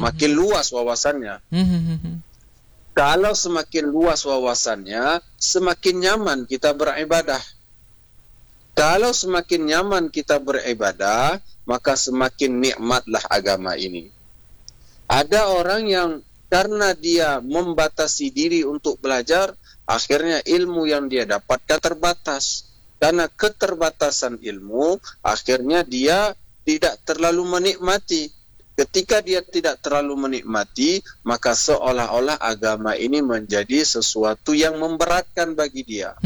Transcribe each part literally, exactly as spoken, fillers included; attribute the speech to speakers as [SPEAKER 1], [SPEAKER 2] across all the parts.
[SPEAKER 1] makin luas wawasannya.
[SPEAKER 2] Hmm.
[SPEAKER 1] Kalau semakin luas wawasannya, semakin nyaman kita beribadah. Kalau semakin nyaman kita beribadah, maka semakin nikmatlah agama ini. Ada orang yang karena dia membatasi diri untuk belajar, akhirnya ilmu yang dia dapatkan terbatas. Karena keterbatasan ilmu, akhirnya dia tidak terlalu menikmati. Ketika dia tidak terlalu menikmati, maka seolah-olah agama ini menjadi sesuatu yang memberatkan bagi dia.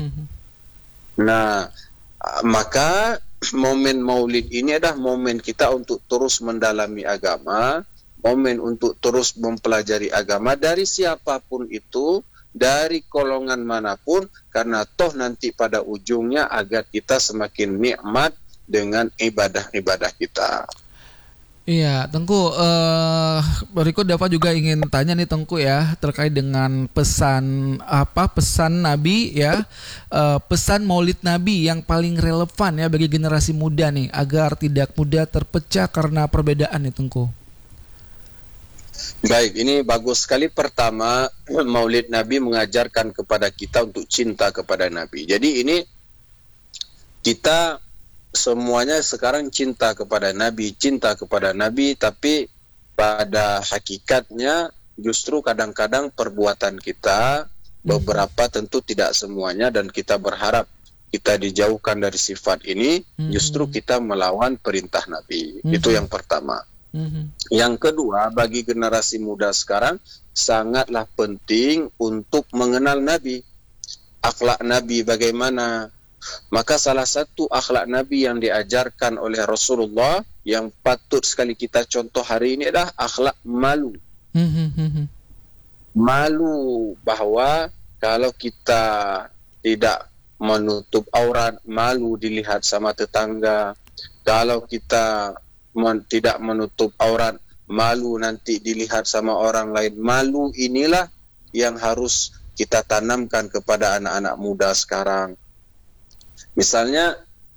[SPEAKER 1] Nah, maka momen maulid ini adalah momen kita untuk terus mendalami agama, momen untuk terus mempelajari agama dari siapapun itu, dari golongan manapun, karena toh nanti pada ujungnya agar kita semakin nikmat dengan ibadah-ibadah kita.
[SPEAKER 2] Iya, Tengku, eh, berikut Dapat juga ingin tanya nih Tengku ya, terkait dengan pesan apa pesan Nabi ya, eh, pesan Maulid Nabi yang paling relevan ya bagi generasi muda nih, agar tidak mudah terpecah karena perbedaan nih Tengku.
[SPEAKER 1] Baik, ini bagus sekali. Pertama, Maulid Nabi mengajarkan kepada kita untuk cinta kepada Nabi. Jadi ini kita semuanya sekarang cinta kepada Nabi, cinta kepada Nabi, tapi pada hakikatnya justru kadang-kadang perbuatan kita, beberapa tentu tidak semuanya, dan kita berharap kita dijauhkan dari sifat ini, justru kita melawan perintah Nabi. Itu yang pertama. Yang kedua, bagi generasi muda sekarang sangatlah penting untuk mengenal Nabi, akhlak Nabi bagaimana. Maka salah satu akhlak Nabi yang diajarkan oleh Rasulullah yang patut sekali kita contoh hari ini adalah akhlak malu. Malu bahwa kalau kita tidak menutup aurat, malu dilihat sama tetangga. Kalau kita men- tidak menutup aurat, malu nanti dilihat sama orang lain. Malu inilah yang harus kita tanamkan kepada anak-anak muda sekarang. Misalnya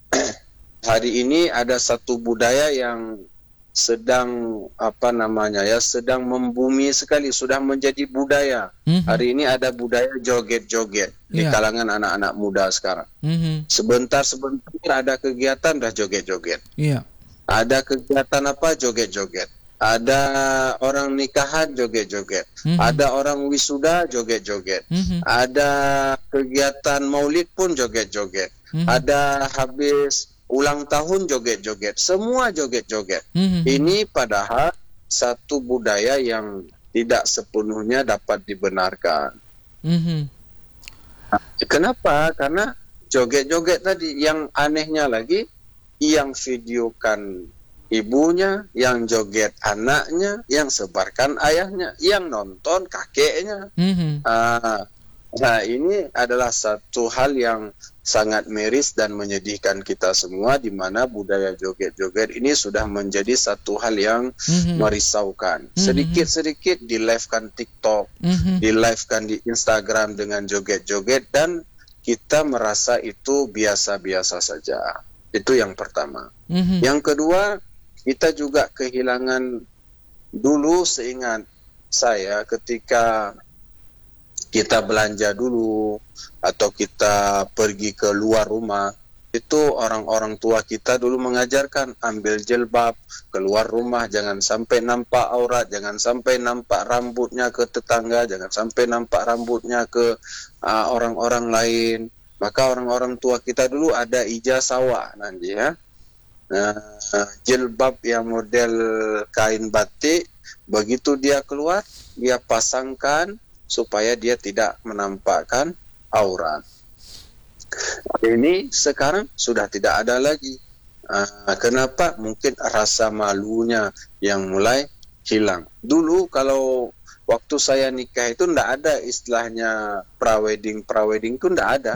[SPEAKER 1] hari ini ada satu budaya yang sedang apa namanya ya sedang membumi sekali, sudah menjadi budaya. Mm-hmm. Hari ini ada budaya joget-joget yeah. di kalangan anak-anak muda sekarang. Mm-hmm. Sebentar-sebentar ada kegiatan dah joget-joget. Yeah. Ada kegiatan apa joget-joget. Ada orang nikahan joget-joget. Mm-hmm. Ada orang wisuda joget-joget. Mm-hmm. Ada kegiatan maulid pun joget-joget. Mm-hmm. Ada habis ulang tahun joget-joget. Semua joget-joget. Mm-hmm. Ini padahal satu budaya yang tidak sepenuhnya dapat dibenarkan. Mm-hmm. Kenapa? Karena joget-joget tadi, yang anehnya lagi, yang videokan ibunya, yang joget anaknya, yang sebarkan ayahnya, yang nonton kakeknya. Mm-hmm. Uh, nah ini adalah satu hal yang sangat miris dan menyedihkan kita semua, di mana budaya joget-joget ini sudah menjadi satu hal yang mm-hmm. merisaukan. Mm-hmm. Sedikit-sedikit di live-kan TikTok, mm-hmm. di live-kan di Instagram dengan joget-joget, dan kita merasa itu biasa-biasa saja. Itu yang pertama. Mm-hmm. Yang kedua, kita juga kehilangan, dulu seingat saya ketika kita belanja dulu atau kita pergi ke luar rumah, itu orang-orang tua kita dulu mengajarkan ambil jilbab, keluar rumah jangan sampai nampak aurat, jangan sampai nampak rambutnya ke tetangga, jangan sampai nampak rambutnya ke uh, orang-orang lain. Maka orang-orang tua kita dulu ada ijazah nanti ya. Nah, jilbab yang model kain batik, begitu dia keluar, dia pasangkan supaya dia tidak menampakkan aurat. Ini sekarang sudah tidak ada lagi. Uh, kenapa? Mungkin rasa malunya yang mulai hilang. Dulu kalau waktu saya nikah itu tidak ada istilahnya prawedding, prawedding itu tidak ada.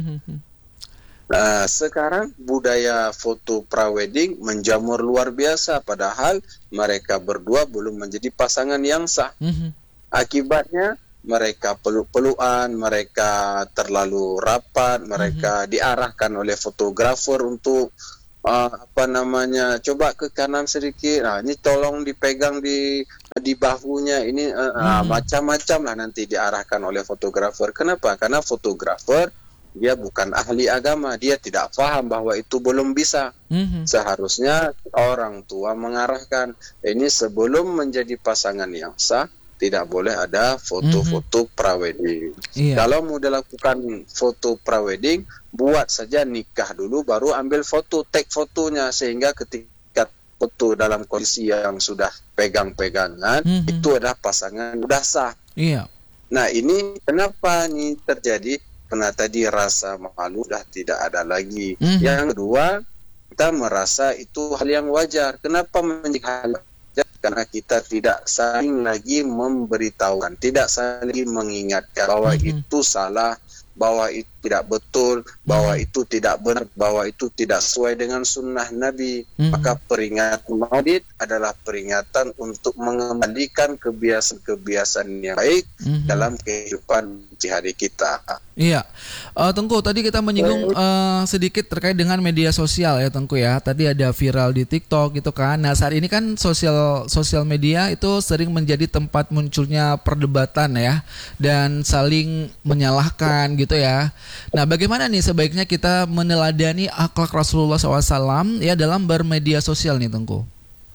[SPEAKER 1] Nah, sekarang budaya foto prawedding menjamur luar biasa, padahal mereka berdua belum menjadi pasangan yang sah. Akibatnya mereka peluk-pelukan, mereka terlalu rapat, mereka mm-hmm. diarahkan oleh fotografer untuk uh, apa namanya, coba ke kanan sedikit, nah ini tolong dipegang di di bahunya ini uh, uh,
[SPEAKER 2] Hmm.
[SPEAKER 1] macam-macam lah nanti diarahkan oleh fotografer. Kenapa? Karena fotografer dia bukan ahli agama, dia tidak paham bahwa itu belum bisa.
[SPEAKER 2] Mhm.
[SPEAKER 1] Seharusnya orang tua mengarahkan, ini sebelum menjadi pasangan yang sah tidak boleh ada foto-foto prawedding.
[SPEAKER 2] Iya.
[SPEAKER 1] Kalau mau dilakukan foto prawedding, buat saja nikah dulu baru ambil foto, tag fotonya, sehingga ketika foto dalam kondisi yang sudah pegang-pegangan,
[SPEAKER 2] Mhm.
[SPEAKER 1] itu adalah pasangan sudah sah.
[SPEAKER 2] Iya.
[SPEAKER 1] Nah, ini kenapa ini terjadi? Karena tadi rasa malu sudah tidak ada lagi.
[SPEAKER 2] Mhm.
[SPEAKER 1] Yang kedua, kita merasa itu hal yang wajar. Kenapa menjadi hal wajar? Karena kita tidak saling lagi memberitahukan, tidak saling mengingatkan bahwa
[SPEAKER 2] Mhm.
[SPEAKER 1] itu salah, bahwa itu tidak betul, bahwa
[SPEAKER 2] Mhm.
[SPEAKER 1] itu tidak benar, bahwa itu tidak sesuai dengan sunnah Nabi.
[SPEAKER 2] Mhm.
[SPEAKER 1] Maka peringatan Maulid adalah peringatan untuk mengembalikan kebiasaan-kebiasaan yang baik
[SPEAKER 2] Mhm.
[SPEAKER 1] dalam kehidupan sehari kita.
[SPEAKER 2] Iya, Eh, Tengku tadi kita menyinggung eh, sedikit terkait dengan media sosial ya Tengku ya. Tadi ada viral di TikTok gitu kan. Nah saat ini kan sosial sosial media itu sering menjadi tempat munculnya perdebatan ya dan saling menyalahkan gitu ya. Nah bagaimana nih sebaiknya kita meneladani akhlak Rasulullah shallallahu alaihi wasallam ya dalam bermedia sosial nih Tengku?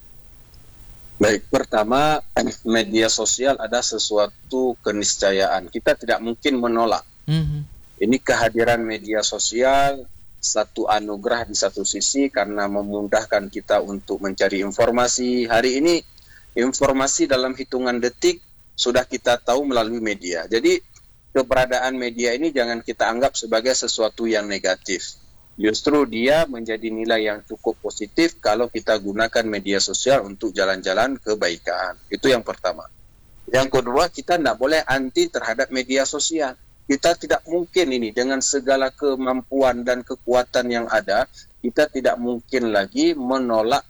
[SPEAKER 1] Baik, pertama, media sosial ada sesuatu keniscayaan. Kita tidak mungkin menolak.
[SPEAKER 2] Mhm.
[SPEAKER 1] Ini kehadiran media sosial, satu anugerah di satu sisi karena memudahkan kita untuk mencari informasi. Hari ini informasi dalam hitungan detik sudah kita tahu melalui media. Jadi keberadaan media ini jangan kita anggap sebagai sesuatu yang negatif. Justru dia menjadi nilai yang cukup positif kalau kita gunakan media sosial untuk jalan-jalan kebaikan. Itu yang pertama. Yang kedua, kita tidak boleh anti terhadap media sosial. Kita tidak mungkin ini dengan segala kemampuan dan kekuatan yang ada, kita tidak mungkin lagi menolak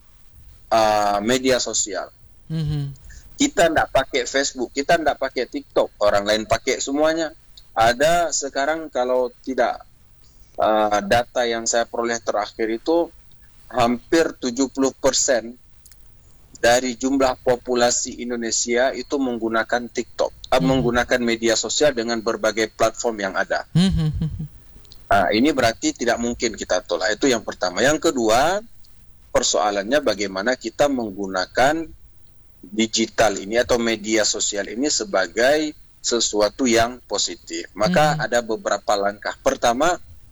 [SPEAKER 1] uh, media sosial.
[SPEAKER 2] Mhm.
[SPEAKER 1] Kita tidak pakai Facebook, kita tidak pakai TikTok, orang lain pakai semuanya. Ada sekarang kalau tidak uh, data yang saya peroleh terakhir itu hampir tujuh puluh persen dari jumlah populasi Indonesia itu menggunakan TikTok, uh,
[SPEAKER 2] Hmm.
[SPEAKER 1] menggunakan media sosial dengan berbagai platform yang ada.
[SPEAKER 2] Mhm.
[SPEAKER 1] Nah, ini berarti tidak mungkin kita tolak. Itu yang pertama. Yang kedua, persoalannya bagaimana kita menggunakan digital ini atau media sosial ini sebagai sesuatu yang positif. Maka
[SPEAKER 2] Hmm.
[SPEAKER 1] ada beberapa langkah. Pertama,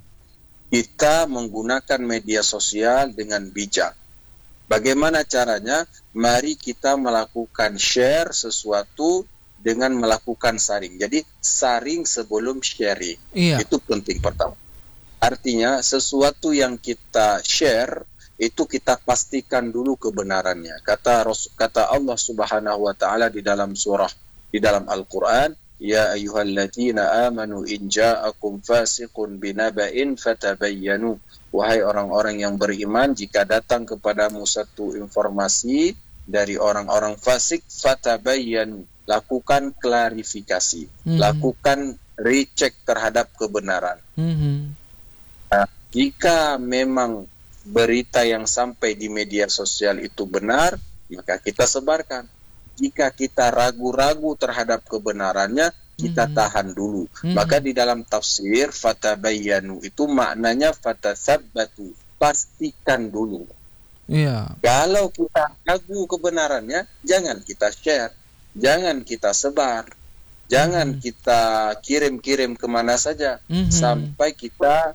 [SPEAKER 1] kita menggunakan media sosial dengan bijak. Bagaimana caranya? Mari kita melakukan share sesuatu dengan melakukan saring. Jadi saring sebelum sharing.
[SPEAKER 2] Iya.
[SPEAKER 1] Itu penting pertama. Artinya sesuatu yang kita share itu kita pastikan dulu kebenarannya. Kata Ras- kata Allah Subhanahu wa taala di dalam surah di dalam Al-Qur'an, ya ayyuhalladzina amanu in ja'akum fasiqun binaba'in fatabayyanu. Wahai orang-orang yang beriman, jika datang kepadamu satu informasi dari orang-orang fasik, fatabayyanu. Lakukan klarifikasi,
[SPEAKER 2] Mhm.
[SPEAKER 1] lakukan recheck terhadap kebenaran.
[SPEAKER 2] Mhm.
[SPEAKER 1] Nah, jika memang berita yang sampai di media sosial itu benar, maka kita sebarkan. Jika kita ragu-ragu terhadap kebenarannya, kita
[SPEAKER 2] Mhm.
[SPEAKER 1] tahan dulu.
[SPEAKER 2] Mhm.
[SPEAKER 1] Maka di dalam tafsir fatabayyanu itu maknanya fatatsabbatu, pastikan dulu.
[SPEAKER 2] Iya.
[SPEAKER 1] Kalau kita ragu kebenarannya, jangan kita share, jangan kita sebar, jangan
[SPEAKER 2] Mhm.
[SPEAKER 1] kita kirim-kirim kemana saja,
[SPEAKER 2] Mhm.
[SPEAKER 1] sampai kita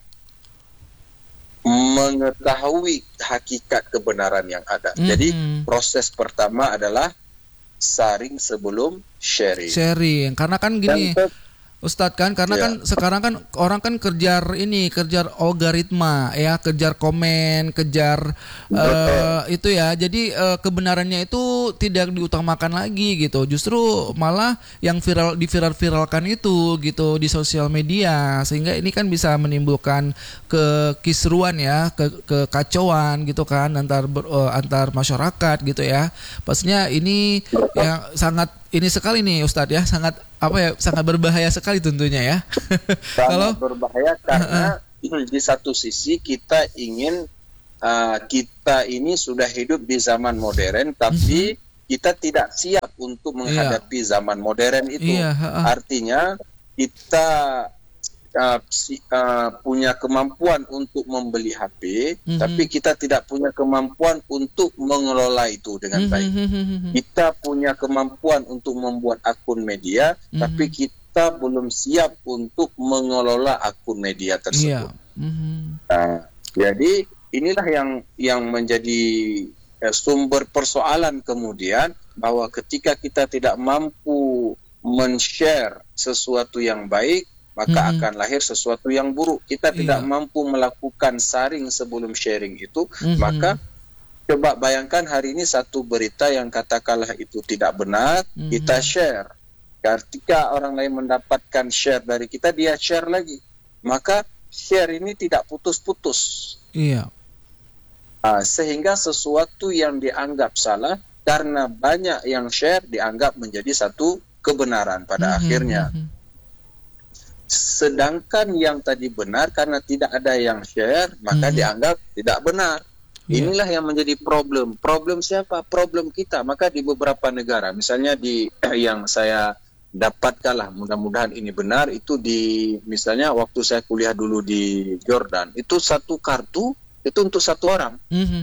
[SPEAKER 1] mengetahui hakikat kebenaran yang ada.
[SPEAKER 2] Mhm.
[SPEAKER 1] Jadi proses pertama adalah saring sebelum sharing.
[SPEAKER 2] Sharing karena kan gini
[SPEAKER 1] Dan ke-
[SPEAKER 2] Ustadz kan karena
[SPEAKER 1] Ya.
[SPEAKER 2] kan sekarang kan orang kan kejar ini kejar algoritma ya kejar komen kejar eh, itu ya jadi eh, kebenarannya itu tidak diutamakan lagi gitu justru malah yang viral diviral-viralkan itu gitu di sosial media sehingga ini kan bisa menimbulkan kekisruan ya ke kekacauan gitu kan antar ber- eh, antar masyarakat gitu ya pastinya ini yang sangat ini sekali nih Ustadz ya sangat apa ya sangat berbahaya sekali tentunya ya. Kalau
[SPEAKER 1] sangat berbahaya karena di satu sisi kita ingin uh, kita ini sudah hidup di zaman modern, tapi kita tidak siap untuk menghadapi yeah. zaman modern itu.
[SPEAKER 2] Yeah.
[SPEAKER 1] Artinya kita uh, si, uh, punya kemampuan untuk membeli H P, mm-hmm. tapi kita tidak punya kemampuan untuk mengelola itu dengan baik. Mm-hmm. Kita punya kemampuan untuk membuat akun media, mm-hmm. tapi kita belum siap untuk mengelola akun media tersebut. Yeah. Mm-hmm. Uh, jadi inilah yang yang menjadi uh, sumber persoalan kemudian, bahwa ketika kita tidak mampu men-share sesuatu yang baik, maka mm-hmm. akan lahir sesuatu yang buruk. Kita yeah. tidak mampu melakukan saring sebelum sharing itu, mm-hmm. maka coba bayangkan hari ini satu berita yang katakanlah itu tidak benar, mm-hmm. kita share. Ketika orang lain mendapatkan share dari kita, dia share lagi. Maka share ini tidak putus-putus.
[SPEAKER 2] Iya.
[SPEAKER 1] Uh, sehingga sesuatu yang dianggap salah, karena banyak yang share, dianggap menjadi satu kebenaran pada mm-hmm. akhirnya. Sedangkan yang tadi benar, karena tidak ada yang share, maka mm-hmm. dianggap tidak benar. Yeah. Inilah yang menjadi problem. Problem siapa? Problem kita. Maka di beberapa negara, misalnya di yang saya dapatkanlah, mudah-mudahan ini benar, itu di misalnya waktu saya kuliah dulu di Jordan, itu satu kartu itu untuk satu orang. Mm-hmm.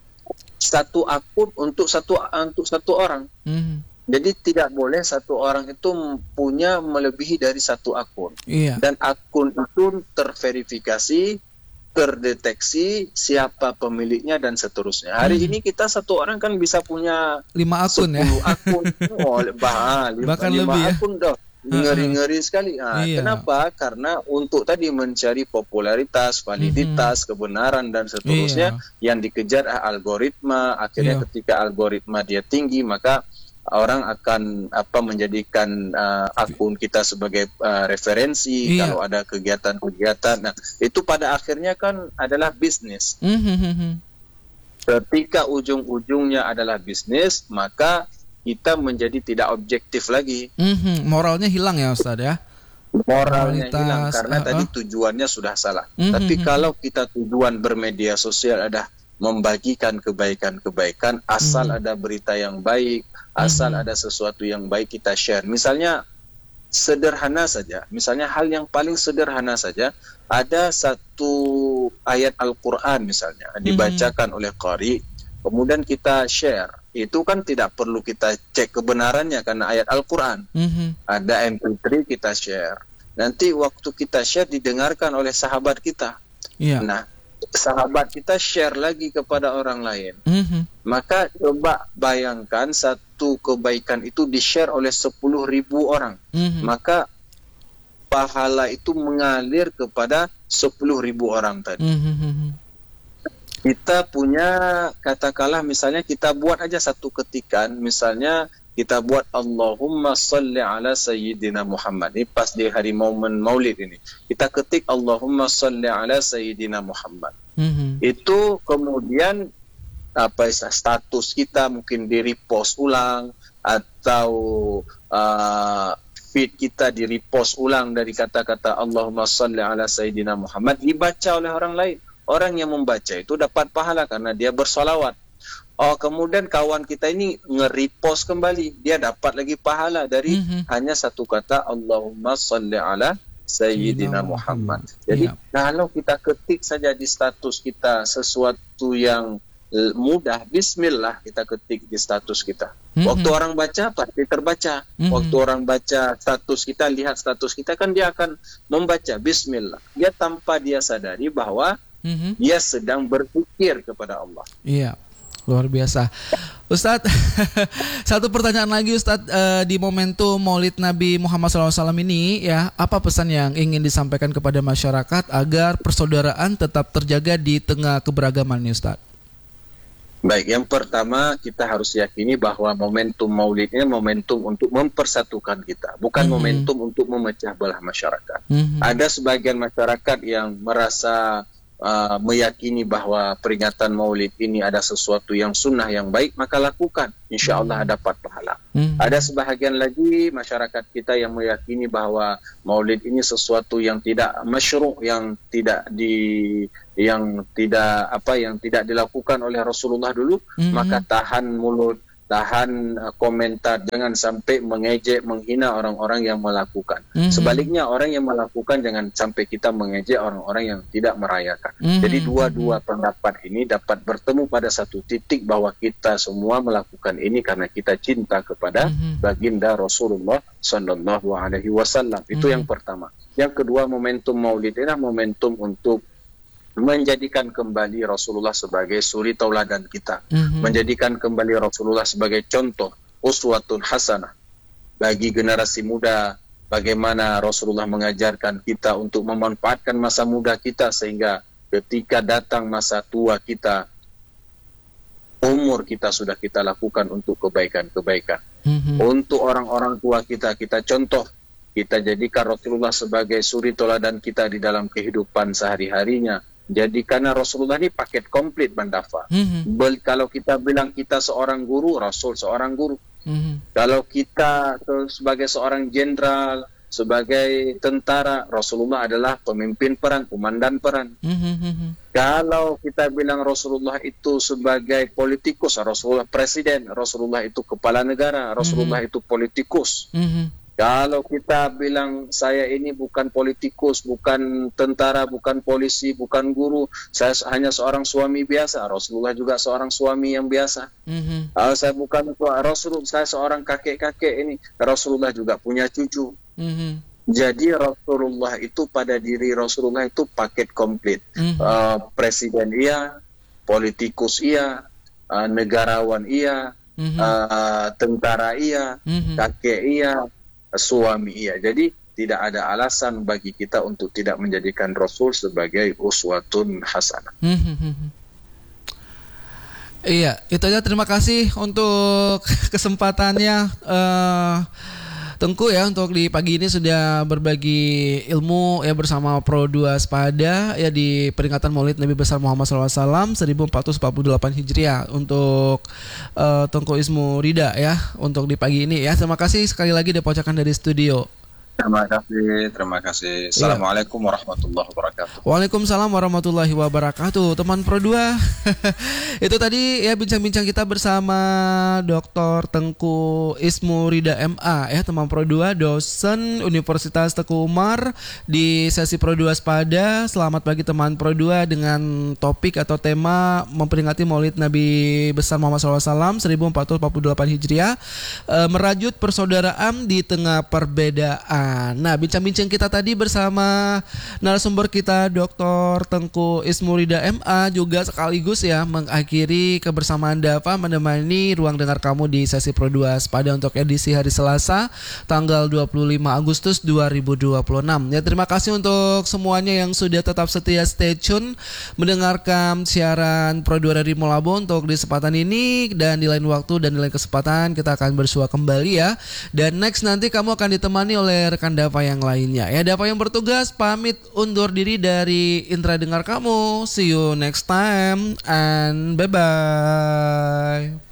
[SPEAKER 1] Satu akun untuk satu untuk satu orang. Mm-hmm. Jadi tidak boleh satu orang itu punya melebihi dari satu akun. Iya. Dan akun itu terverifikasi, terdeteksi siapa pemiliknya dan seterusnya. Hari hmm. ini kita satu orang kan bisa punya
[SPEAKER 2] lima akun ya.
[SPEAKER 1] akun. Oh, bah, lima,
[SPEAKER 2] bahkan
[SPEAKER 1] lima
[SPEAKER 2] lebih
[SPEAKER 1] akun ya. Dah. Ngeri-ngeri sekali. Nah, iya. Kenapa? Karena untuk tadi mencari popularitas, validitas, mm-hmm. kebenaran dan seterusnya, iya. yang dikejar algoritma. Akhirnya iya. ketika algoritma dia tinggi, maka orang akan apa menjadikan uh, akun kita sebagai uh, referensi iya. kalau ada kegiatan-kegiatan. Nah, itu pada akhirnya kan adalah bisnis. Mm-hmm. Ketika ujung-ujungnya adalah bisnis, maka kita menjadi tidak objektif lagi. Mm-hmm. Moralnya hilang ya Ustaz ya? Moralnya Moralitas, hilang karena uh, tadi tujuannya sudah salah. Mm-hmm. Tapi kalau kita tujuan bermedia sosial adalah membagikan kebaikan-kebaikan, asal mm-hmm. ada berita yang baik, asal mm-hmm. ada sesuatu yang baik kita share. Misalnya sederhana saja, misalnya hal yang paling sederhana saja, ada satu ayat Al-Quran misalnya, mm-hmm. dibacakan oleh qari, kemudian kita share. Itu kan tidak perlu kita cek kebenarannya karena ayat Al-Quran. Mm-hmm. Ada M P tiga kita share. Nanti waktu kita share didengarkan oleh sahabat kita. Yeah. Nah, sahabat kita share lagi kepada orang lain. Mm-hmm. Maka coba bayangkan satu kebaikan itu di-share oleh sepuluh ribu orang. Mm-hmm. Maka pahala itu mengalir kepada sepuluh ribu orang tadi. Mm-hmm. Kita punya, katakanlah misalnya kita buat aja satu ketikan, misalnya kita buat Allahumma salli ala Sayyidina Muhammad. Ini pas di hari momen maulid ini. Kita ketik Allahumma salli ala Sayyidina Muhammad. Mm-hmm. Itu kemudian apa status kita mungkin di repost ulang, atau uh, feed kita di repost ulang dari kata-kata Allahumma salli ala Sayyidina Muhammad, dibaca oleh orang lain. Orang yang membaca itu dapat pahala karena dia bersolawat. Oh, kemudian kawan kita ini nge-repost kembali, dia dapat lagi pahala dari mm-hmm. hanya satu kata Allahumma salli ala Sayyidina Muhammad. Jadi yeah. kalau kita ketik saja di status kita sesuatu yang mudah, bismillah kita ketik di status kita. Mm-hmm. Waktu orang baca pasti terbaca. Mm-hmm. Waktu orang baca status kita, lihat status kita, kan dia akan membaca bismillah. Dia tanpa dia sadari bahwa mm-hmm. dia sedang berpikir kepada Allah.
[SPEAKER 2] Iya, luar biasa. Ustadz, satu pertanyaan lagi Ustadz, uh, di momentum Maulid Nabi Muhammad shallallahu alaihi wasallam ini ya, apa pesan yang ingin disampaikan kepada masyarakat agar persaudaraan tetap terjaga di tengah keberagaman ini Ustadz?
[SPEAKER 1] Baik, yang pertama kita harus yakini bahwa momentum Maulid ini momentum untuk mempersatukan kita, bukan mm-hmm. momentum untuk memecah belah masyarakat. Mm-hmm. Ada sebagian masyarakat yang merasa Uh, meyakini bahwa peringatan Maulid ini ada sesuatu yang sunnah yang baik, maka lakukan, insya Allah hmm. dapat pahala. Hmm. Ada sebahagian lagi masyarakat kita yang meyakini bahwa Maulid ini sesuatu yang tidak masyru', yang tidak di yang tidak apa yang tidak dilakukan oleh Rasulullah dulu, hmm. maka tahan mulut, tahan uh, komentar, jangan sampai mengejek, menghina orang-orang yang melakukan. Mm-hmm. Sebaliknya orang yang melakukan jangan sampai kita mengejek orang-orang yang tidak merayakan. Mm-hmm. Jadi dua-dua pendapat ini dapat bertemu pada satu titik bahwa kita semua melakukan ini karena kita cinta kepada mm-hmm. baginda Rasulullah Sallallahu Alaihi Wasallam. Itu mm-hmm. yang pertama. Yang kedua, momentum Maulid adalah momentum untuk menjadikan kembali Rasulullah sebagai suri tauladan kita, mm-hmm. menjadikan kembali Rasulullah sebagai contoh uswatun hasanah bagi generasi muda, bagaimana Rasulullah mengajarkan kita untuk memanfaatkan masa muda kita sehingga ketika datang masa tua kita, umur kita sudah kita lakukan untuk kebaikan-kebaikan. Mm-hmm. Untuk orang-orang tua kita, kita contoh, kita jadikan Rasulullah sebagai suri tauladan kita di dalam kehidupan sehari-harinya. Jadi karena Rasulullah ini paket komplit Bandafa. Mm-hmm. Bel- kalau kita bilang kita seorang guru, Rasul seorang guru. Mm-hmm. Kalau kita sebagai seorang jenderal, sebagai tentara, Rasulullah adalah pemimpin perang, komandan perang. Mm-hmm. Kalau kita bilang Rasulullah itu sebagai politikus, Rasulullah presiden, Rasulullah itu kepala negara, Rasulullah mm-hmm. itu politikus. Mm-hmm. Kalau kita bilang saya ini bukan politikus, bukan tentara, bukan polisi, bukan guru, saya hanya seorang suami biasa. Rasulullah juga seorang suami yang biasa. Mm-hmm. Kalau saya bukan Rasul, saya seorang kakek-kakek ini. Rasulullah juga punya cucu. Mm-hmm. Jadi Rasulullah itu pada diri Rasulullah itu paket komplit. Mm-hmm. Uh, presiden iya, politikus iya, uh, negarawan iya, mm-hmm. uh, tentara iya, mm-hmm. kakek iya, suami iya. Jadi tidak ada alasan bagi kita untuk tidak menjadikan Rasul sebagai uswatun hasanah.
[SPEAKER 2] Iya, itu aja. Terima kasih untuk kesempatannya uh, Tengku ya, untuk di pagi ini sudah berbagi ilmu ya bersama Pro dua Sepada ya di peringatan Maulid Nabi besar Muhammad shallallahu alaihi wasallam seribu empat ratus empat puluh delapan Hijriah untuk uh, Tengku Ismu Rida ya untuk di pagi ini ya. Terima kasih sekali lagi dipocakan dari studio.
[SPEAKER 1] Terima kasih, terima kasih. Assalamualaikum warahmatullahi wabarakatuh.
[SPEAKER 2] Waalaikumsalam warahmatullahi wabarakatuh. Teman Pro dua, itu tadi ya bincang-bincang kita bersama Doktor Tengku Ismu Rida M A ya, teman Pro dua, dosen Universitas Teguh Umar di sesi Pro dua Sepada. Selamat pagi teman Pro dua dengan topik atau tema memperingati Maulid Nabi besar Muhammad shallallahu alaihi wasallam seribu empat ratus empat puluh delapan Hijriah, e, merajut persaudaraan di tengah perbedaan. Nah, bincang-bincang kita tadi bersama narasumber kita Doktor Tengku Ismu Rida M A juga sekaligus ya mengakhiri kebersamaan Dava menemani ruang dengar kamu di sesi Pro dua Sepada untuk edisi hari Selasa tanggal dua puluh lima Agustus dua ribu dua puluh enam. Ya, terima kasih untuk semuanya yang sudah tetap setia stay tune mendengarkan siaran Pro dua dari Molabo untuk di kesempatan ini, dan di lain waktu dan di lain kesempatan kita akan bersua kembali ya. Dan next nanti kamu akan ditemani oleh rekan Dava yang lainnya ya. Dava yang bertugas pamit undur diri dari Indra Dengar Kamu. See you next time and bye bye.